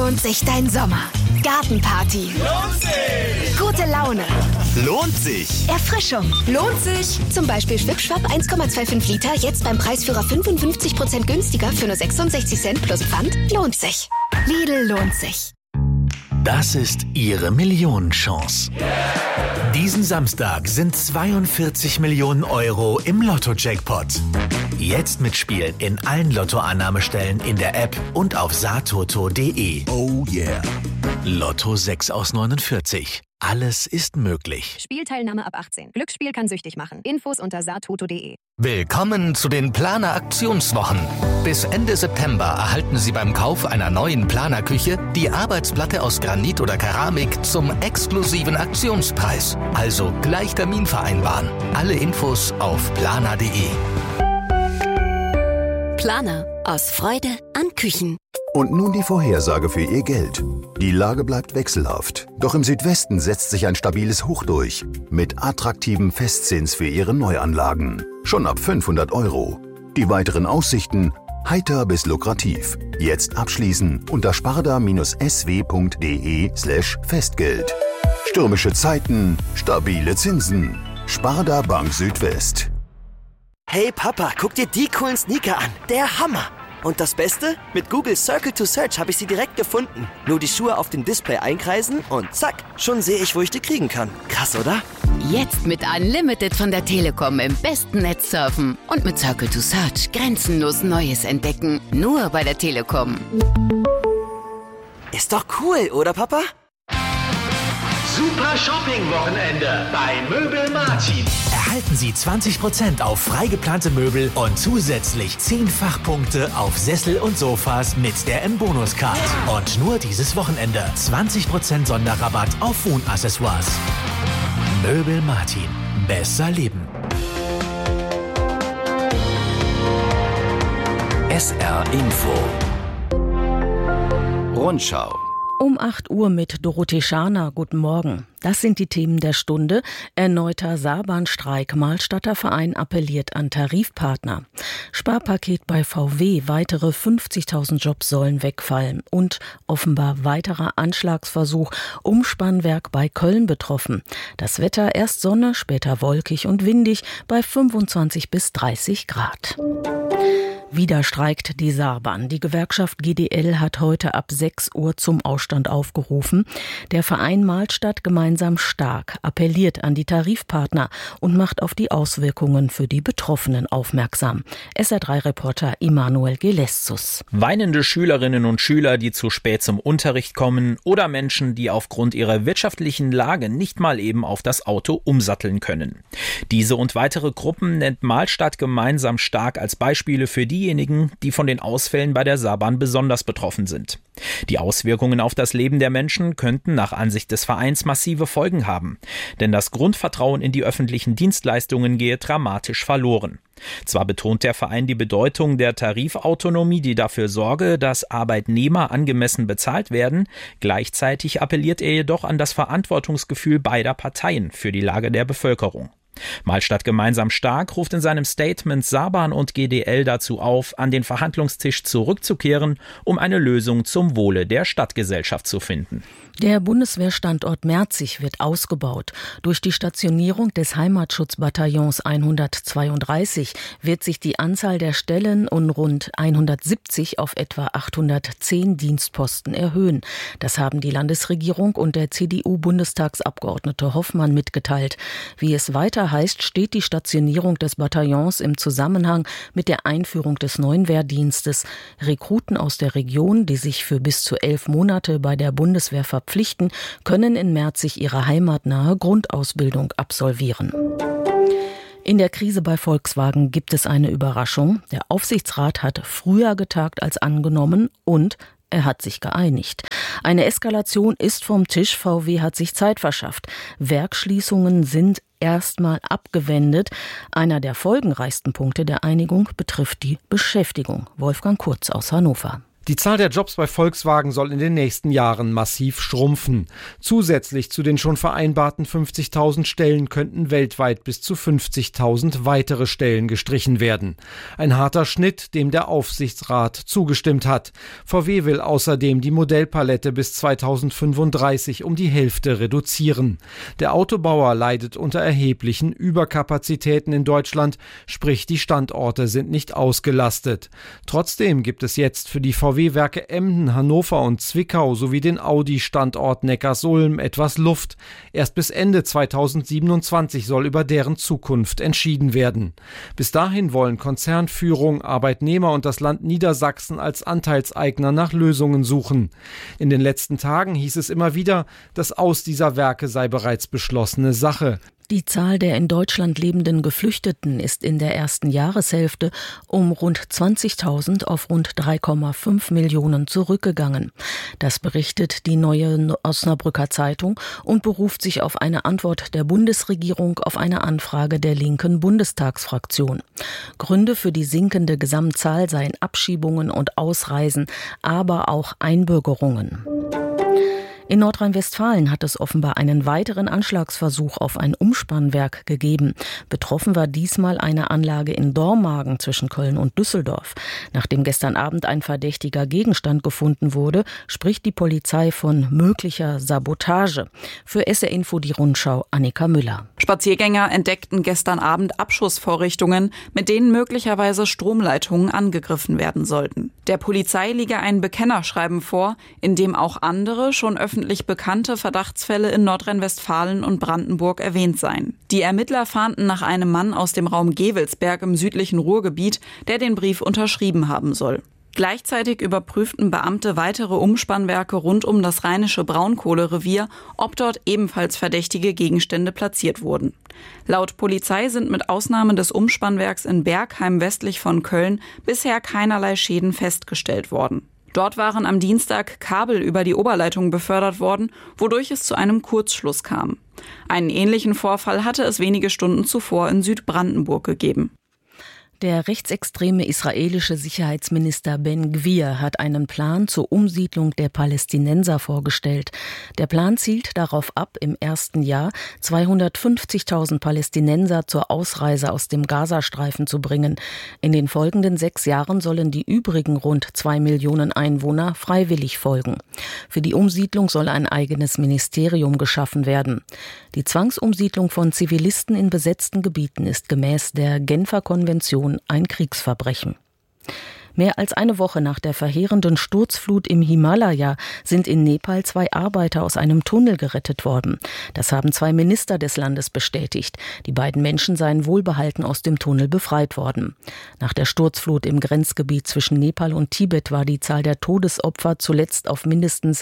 lohnt sich dein Sommer. Gartenparty. Lohnt sich! Gute Laune. Lohnt sich! Erfrischung. Lohnt sich. Zum Beispiel Schwipschwapp 1,25 Liter, jetzt beim Preisführer 55% günstiger für nur 66 Cent plus Pfand. Lohnt sich. Lidl lohnt sich. Das ist Ihre Millionenchance. Diesen Samstag sind 42 Millionen Euro im Lotto-Jackpot. Jetzt mitspielen in allen Lottoannahmestellen in der App und auf satoto.de. Oh yeah! Lotto 6 aus 49. Alles ist möglich. Spielteilnahme ab 18. Glücksspiel kann süchtig machen. Infos unter satoto.de. Willkommen zu den Planer Aktionswochen. Bis Ende September erhalten Sie beim Kauf einer neuen Planerküche die Arbeitsplatte aus Granit oder Keramik zum exklusiven Aktionspreis. Also gleich Termin vereinbaren. Alle Infos auf planer.de. Planer. Aus Freude an Küchen. Und nun die Vorhersage für Ihr Geld. Die Lage bleibt wechselhaft. Doch im Südwesten setzt sich ein stabiles Hoch durch. Mit attraktivem Festzins für Ihre Neuanlagen. Schon ab 500 Euro. Die weiteren Aussichten heiter bis lukrativ. Jetzt abschließen unter sparda-sw.de/Festgeld. Stürmische Zeiten, stabile Zinsen. Sparda Bank Südwest. Hey Papa, guck dir die coolen Sneaker an. Der Hammer! Und das Beste? Mit Google Circle to Search habe ich sie direkt gefunden. Nur die Schuhe auf dem Display einkreisen und zack, schon sehe ich, wo ich die kriegen kann. Krass, oder? Jetzt mit Unlimited von der Telekom im besten Netz surfen und mit Circle to Search grenzenlos Neues entdecken. Nur bei der Telekom. Ist doch cool, oder Papa? Super Shopping-Wochenende bei Möbel Martin. Erhalten Sie 20% auf freigeplante Möbel und zusätzlich 10 Fachpunkte auf Sessel und Sofas mit der M-Bonus-Card. Und nur dieses Wochenende 20% Sonderrabatt auf Wohnaccessoires. Möbel Martin. Besser leben. SR Info. Rundschau. Um 8 Uhr mit Dorothee Scharner. Guten Morgen. Das sind die Themen der Stunde. Erneuter Saarbahnstreik. Malstatter Verein appelliert an Tarifpartner. Sparpaket bei VW. Weitere 50.000 Jobs sollen wegfallen. Und offenbar weiterer Anschlagsversuch. Umspannwerk bei Köln betroffen. Das Wetter erst Sonne, später wolkig und windig bei 25 bis 30 Grad. Wieder streikt die Saarbahn. Die Gewerkschaft GDL hat heute ab 6 Uhr zum Ausstand aufgerufen. Der Verein Malstatt gemeinsam stark appelliert an die Tarifpartner und macht auf die Auswirkungen für die Betroffenen aufmerksam. SR3-Reporter Immanuel Gelessus. Weinende Schülerinnen und Schüler, die zu spät zum Unterricht kommen, oder Menschen, die aufgrund ihrer wirtschaftlichen Lage nicht mal eben auf das Auto umsatteln können. Diese und weitere Gruppen nennt Malstatt gemeinsam stark als Beispiele für diejenigen, die von den Ausfällen bei der Saarbahn besonders betroffen sind. Die Auswirkungen auf das Leben der Menschen könnten nach Ansicht des Vereins massive Folgen haben, denn das Grundvertrauen in die öffentlichen Dienstleistungen gehe dramatisch verloren. Zwar betont der Verein die Bedeutung der Tarifautonomie, die dafür sorge, dass Arbeitnehmer angemessen bezahlt werden, gleichzeitig appelliert er jedoch an das Verantwortungsgefühl beider Parteien für die Lage der Bevölkerung. Malstatt gemeinsam stark ruft in seinem Statement Saarbahn und GDL dazu auf, an den Verhandlungstisch zurückzukehren, um eine Lösung zum Wohle der Stadtgesellschaft zu finden. Der Bundeswehrstandort Merzig wird ausgebaut. Durch die Stationierung des Heimatschutzbataillons 132 wird sich die Anzahl der Stellen um rund 170 auf etwa 810 Dienstposten erhöhen. Das haben die Landesregierung und der CDU-Bundestagsabgeordnete Hoffmann mitgeteilt. Wie es weiter heißt, steht die Stationierung des Bataillons im Zusammenhang mit der Einführung des neuen Wehrdienstes. Rekruten aus der Region, die sich für bis zu 11 Monate bei der Bundeswehr verpflichten, können in Merzig ihre heimatnahe Grundausbildung absolvieren. In der Krise bei Volkswagen gibt es eine Überraschung. Der Aufsichtsrat hat früher getagt als angenommen und er hat sich geeinigt. Eine Eskalation ist vom Tisch. VW hat sich Zeit verschafft. Werksschließungen sind erstmal abgewendet. Einer der folgenreichsten Punkte der Einigung betrifft die Beschäftigung. Wolfgang Kurz aus Hannover. Die Zahl der Jobs bei Volkswagen soll in den nächsten Jahren massiv schrumpfen. Zusätzlich zu den schon vereinbarten 50.000 Stellen könnten weltweit bis zu 50.000 weitere Stellen gestrichen werden. Ein harter Schnitt, dem der Aufsichtsrat zugestimmt hat. VW will außerdem die Modellpalette bis 2035 um die Hälfte reduzieren. Der Autobauer leidet unter erheblichen Überkapazitäten in Deutschland, sprich die Standorte sind nicht ausgelastet. Trotzdem gibt es jetzt für die VW-Werke Emden, Hannover und Zwickau sowie den Audi-Standort Neckarsulm etwas Luft. Erst bis Ende 2027 soll über deren Zukunft entschieden werden. Bis dahin wollen Konzernführung, Arbeitnehmer und das Land Niedersachsen als Anteilseigner nach Lösungen suchen. In den letzten Tagen hieß es immer wieder, das Aus dieser Werke sei bereits beschlossene Sache. Die Zahl der in Deutschland lebenden Geflüchteten ist in der ersten Jahreshälfte um rund 20.000 auf rund 3,5 Millionen zurückgegangen. Das berichtet die Neue Osnabrücker Zeitung und beruft sich auf eine Antwort der Bundesregierung auf eine Anfrage der linken Bundestagsfraktion. Gründe für die sinkende Gesamtzahl seien Abschiebungen und Ausreisen, aber auch Einbürgerungen. In Nordrhein-Westfalen hat es offenbar einen weiteren Anschlagsversuch auf ein Umspannwerk gegeben. Betroffen war diesmal eine Anlage in Dormagen zwischen Köln und Düsseldorf. Nachdem gestern Abend ein verdächtiger Gegenstand gefunden wurde, spricht die Polizei von möglicher Sabotage. Für SR Info die Rundschau Annika Müller. Spaziergänger entdeckten gestern Abend Abschussvorrichtungen, mit denen möglicherweise Stromleitungen angegriffen werden sollten. Der Polizei liege ein Bekennerschreiben vor, in dem auch andere, schon öffentlich bekannte Verdachtsfälle in Nordrhein-Westfalen und Brandenburg erwähnt seien. Die Ermittler fahnden nach einem Mann aus dem Raum Gevelsberg im südlichen Ruhrgebiet, der den Brief unterschrieben haben soll. Gleichzeitig überprüften Beamte weitere Umspannwerke rund um das rheinische Braunkohlerevier, ob dort ebenfalls verdächtige Gegenstände platziert wurden. Laut Polizei sind mit Ausnahme des Umspannwerks in Bergheim westlich von Köln bisher keinerlei Schäden festgestellt worden. Dort waren am Dienstag Kabel über die Oberleitung befördert worden, wodurch es zu einem Kurzschluss kam. Einen ähnlichen Vorfall hatte es wenige Stunden zuvor in Südbrandenburg gegeben. Der rechtsextreme israelische Sicherheitsminister Ben-Gvir hat einen Plan zur Umsiedlung der Palästinenser vorgestellt. Der Plan zielt darauf ab, im ersten Jahr 250.000 Palästinenser zur Ausreise aus dem Gazastreifen zu bringen. In den folgenden 6 Jahren sollen die übrigen rund 2 Millionen Einwohner freiwillig folgen. Für die Umsiedlung soll ein eigenes Ministerium geschaffen werden. Die Zwangsumsiedlung von Zivilisten in besetzten Gebieten ist gemäß der Genfer Konvention ein Kriegsverbrechen. Mehr als eine Woche nach der verheerenden Sturzflut im Himalaya sind in Nepal 2 Arbeiter aus einem Tunnel gerettet worden. Das haben 2 Minister des Landes bestätigt. Die beiden Menschen seien wohlbehalten aus dem Tunnel befreit worden. Nach der Sturzflut im Grenzgebiet zwischen Nepal und Tibet war die Zahl der Todesopfer zuletzt auf mindestens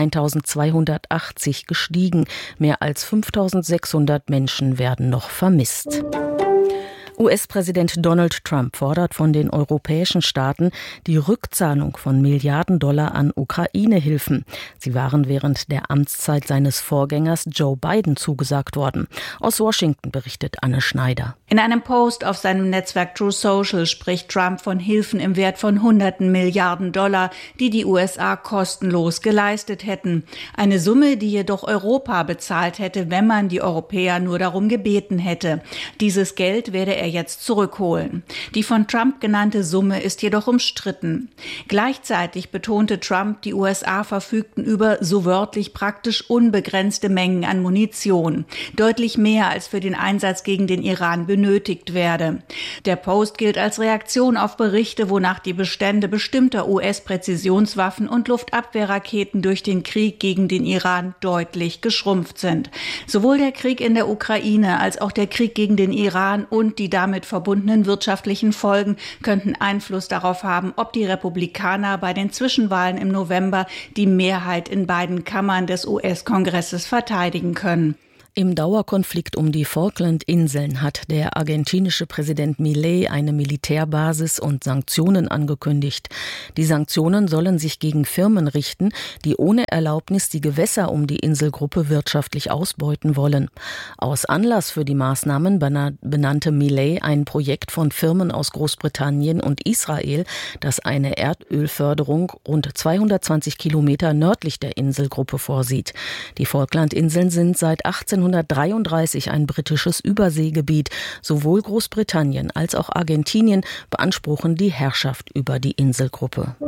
1.280 gestiegen. Mehr als 5.600 Menschen werden noch vermisst. US-Präsident Donald Trump fordert von den europäischen Staaten die Rückzahlung von Milliarden Dollar an Ukraine-Hilfen. Sie waren während der Amtszeit seines Vorgängers Joe Biden zugesagt worden. Aus Washington berichtet Anne Schneider. In einem Post auf seinem Netzwerk True Social spricht Trump von Hilfen im Wert von Hunderten Milliarden Dollar, die die USA kostenlos geleistet hätten. Eine Summe, die jedoch Europa bezahlt hätte, wenn man die Europäer nur darum gebeten hätte. Dieses Geld werde er jetzt zurückholen. Die von Trump genannte Summe ist jedoch umstritten. Gleichzeitig betonte Trump, die USA verfügten über so wörtlich praktisch unbegrenzte Mengen an Munition. Deutlich mehr als für den Einsatz gegen den Iran benötigt werde. Der Post gilt als Reaktion auf Berichte, wonach die Bestände bestimmter US-Präzisionswaffen und Luftabwehrraketen durch den Krieg gegen den Iran deutlich geschrumpft sind. Sowohl der Krieg in der Ukraine als auch der Krieg gegen den Iran und die damit verbundenen wirtschaftlichen Folgen könnten Einfluss darauf haben, ob die Republikaner bei den Zwischenwahlen im November die Mehrheit in beiden Kammern des US-Kongresses verteidigen können. Im Dauerkonflikt um die Falklandinseln hat der argentinische Präsident Milei eine Militärbasis und Sanktionen angekündigt. Die Sanktionen sollen sich gegen Firmen richten, die ohne Erlaubnis die Gewässer um die Inselgruppe wirtschaftlich ausbeuten wollen. Aus Anlass für die Maßnahmen benannte Milei ein Projekt von Firmen aus Großbritannien und Israel, das eine Erdölförderung rund 220 Kilometer nördlich der Inselgruppe vorsieht. Die Falklandinseln sind seit 1833 ein britisches Überseegebiet. Sowohl Großbritannien als auch Argentinien beanspruchen die Herrschaft über die Inselgruppe.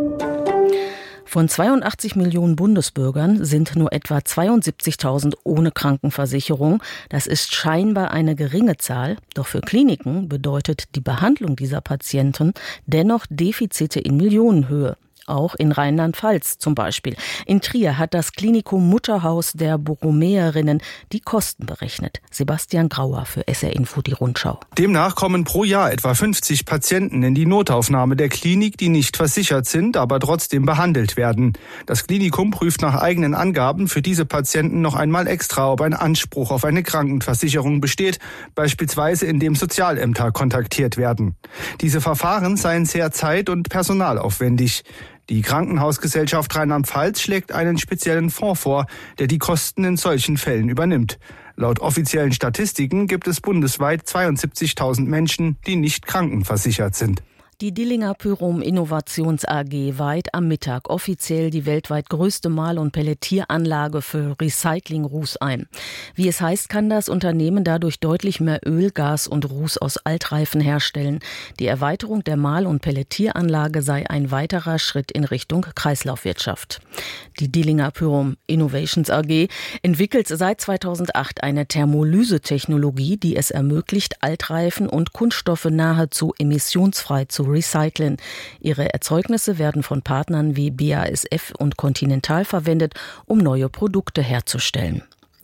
Von 82 Millionen Bundesbürgern sind nur etwa 72.000 ohne Krankenversicherung. Das ist scheinbar eine geringe Zahl, doch für Kliniken bedeutet die Behandlung dieser Patienten dennoch Defizite in Millionenhöhe. Auch in Rheinland-Pfalz zum Beispiel. In Trier hat das Klinikum Mutterhaus der Borromäerinnen die Kosten berechnet. Sebastian Grauer für SR Info die Rundschau. Demnach kommen pro Jahr etwa 50 Patienten in die Notaufnahme der Klinik, die nicht versichert sind, aber trotzdem behandelt werden. Das Klinikum prüft nach eigenen Angaben für diese Patienten noch einmal extra, ob ein Anspruch auf eine Krankenversicherung besteht, beispielsweise indem Sozialämter kontaktiert werden. Diese Verfahren seien sehr zeit- und personalaufwendig. Die Krankenhausgesellschaft Rheinland-Pfalz schlägt einen speziellen Fonds vor, der die Kosten in solchen Fällen übernimmt. Laut offiziellen Statistiken gibt es bundesweit 72.000 Menschen, die nicht krankenversichert sind. Die Dillinger Pyrum Innovations AG weiht am Mittag offiziell die weltweit größte Mahl- und Pelletieranlage für Recycling-Ruß ein. Wie es heißt, kann das Unternehmen dadurch deutlich mehr Öl, Gas und Ruß aus Altreifen herstellen. Die Erweiterung der Mahl- und Pelletieranlage sei ein weiterer Schritt in Richtung Kreislaufwirtschaft. Die Dillinger Pyrum Innovations AG entwickelt seit 2008 eine Thermolyse-Technologie, die es ermöglicht, Altreifen und Kunststoffe nahezu emissionsfrei zu recyceln. Ihre Erzeugnisse werden von Partnern wie BASF und Continental verwendet, um neue Produkte herzustellen.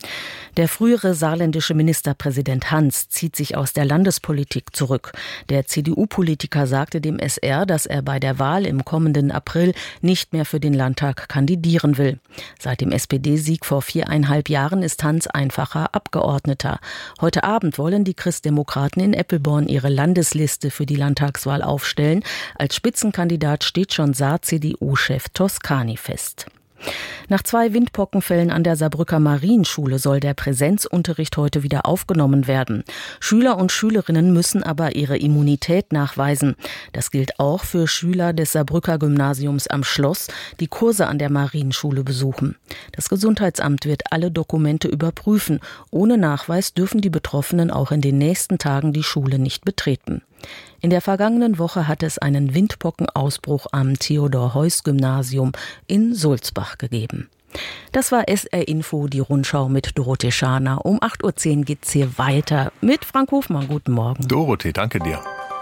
Der frühere saarländische Ministerpräsident Hans zieht sich aus der Landespolitik zurück. Der CDU-Politiker sagte dem SR, dass er bei der Wahl im kommenden April nicht mehr für den Landtag kandidieren will. Seit dem SPD-Sieg vor 4,5 Jahren ist Hans einfacher Abgeordneter. Heute Abend wollen die Christdemokraten in Eppelborn ihre Landesliste für die Landtagswahl aufstellen. Als Spitzenkandidat steht schon Saar-CDU-Chef Toscani fest. Nach 2 Windpockenfällen an der Saarbrücker Marienschule soll der Präsenzunterricht heute wieder aufgenommen werden. Schüler und Schülerinnen müssen aber ihre Immunität nachweisen. Das gilt auch für Schüler des Saarbrücker Gymnasiums am Schloss, die Kurse an der Marienschule besuchen. Das Gesundheitsamt wird alle Dokumente überprüfen. Ohne Nachweis dürfen die Betroffenen auch in den nächsten Tagen die Schule nicht betreten. In der vergangenen Woche hat es einen Windpockenausbruch am Theodor-Heuss-Gymnasium in Sulzbach gegeben. Das war SR Info, die Rundschau mit Dorothee Schaner. Um 8.10 Uhr geht's hier weiter mit Frank Hofmann. Guten Morgen. Dorothee, danke dir.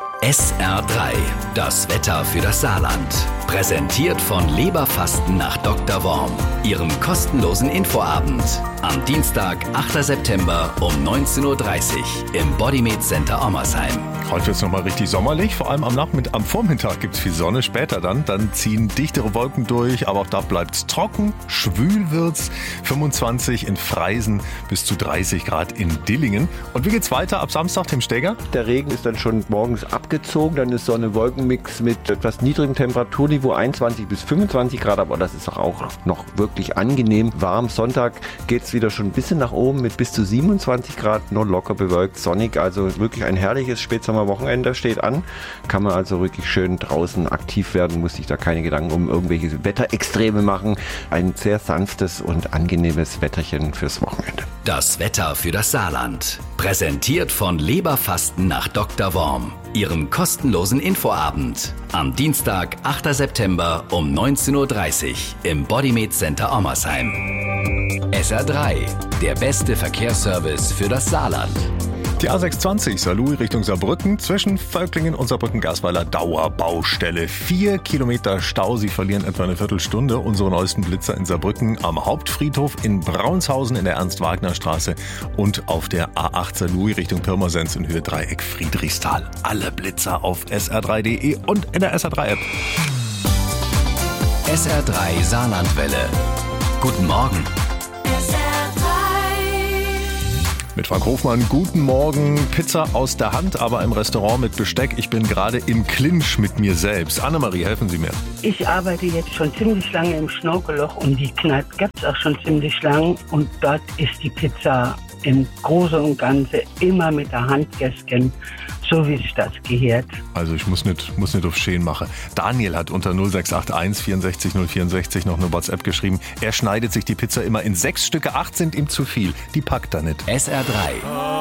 SR3, das Wetter für das Saarland. Präsentiert von Leberfasten nach Dr. Worm, Ihrem kostenlosen Infoabend. Am Dienstag, 8. September um 19.30 Uhr im Bodymed Center Ommersheim. Heute wird es nochmal richtig sommerlich, vor allem am Vormittag gibt es viel Sonne, später dann ziehen dichtere Wolken durch, aber auch da bleibt es trocken, schwül wird's, 25 in Freisen bis zu 30 Grad in Dillingen. Und wie geht's weiter ab Samstag, Tim Steger? Der Regen ist dann schon morgens abgezogen, dann ist Sonne-Wolken-Mix mit etwas niedrigem Temperaturniveau, 21 bis 25 Grad, aber das ist auch noch wirklich angenehm warm. Sonntag geht's wieder schon ein bisschen nach oben mit bis zu 27 Grad, nur locker bewölkt, sonnig, also wirklich ein herrliches Spätsommerwochenende steht an. Kann man also wirklich schön draußen aktiv werden, muss sich da keine Gedanken um irgendwelche Wetterextreme machen. Ein sehr sanftes und angenehmes Wetterchen fürs Wochenende. Das Wetter für das Saarland. Präsentiert von Leberfasten nach Dr. Worm, Ihrem kostenlosen Infoabend. Am Dienstag, 8. September um 19.30 Uhr im Bodymed Center Ommersheim. SR3, der beste Verkehrsservice für das Saarland. Die A620 Saarlouis Richtung Saarbrücken zwischen Völklingen und Saarbrücken-Gasweiler Dauerbaustelle. 4 Kilometer Stau, Sie verlieren etwa eine Viertelstunde. Unsere neuesten Blitzer in Saarbrücken am Hauptfriedhof, in Braunshausen in der Ernst-Wagner-Straße und auf der A8 Saarlouis Richtung Pirmasens in Höhe Dreieck Friedrichsthal. Alle Blitzer auf sr3.de und in der SR3-App. SR3 Saarlandwelle. Guten Morgen. Mit Frank Hofmann, guten Morgen. Pizza aus der Hand, aber im Restaurant mit Besteck. Ich bin gerade im Clinch mit mir selbst. Annemarie, helfen Sie mir. Ich arbeite jetzt schon ziemlich lange im Schnorkeloch und die Kneipe gibt es auch schon ziemlich lang. Und dort ist die Pizza im Großen und Ganzen immer mit der Hand gegessen, so wie sich das gehört. Also ich muss nicht auf Schön machen. Daniel hat unter 0681 64 064 noch eine WhatsApp geschrieben. Er schneidet sich die Pizza immer in 6 Stücke, 8 sind ihm zu viel. Die packt er nicht. SR3